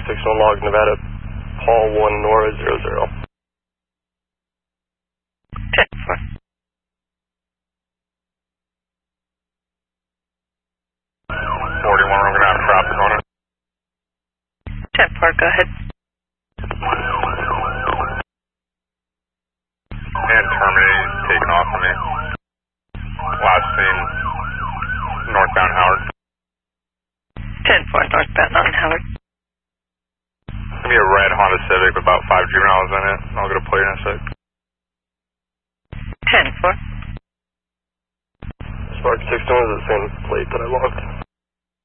61 log, Nevada, Paul 1, Nora 00. 10-4. 41, we're going to have traffic on it. 10-4, go ahead. And terminating, taking off from me. Last seen northbound Howard. 10-4, northbound on Howard. Give me a red Honda Civic with about 5 juveniles in it. I'll get a plate in a sec. 10-4. Spark 61 is the same plate that I logged.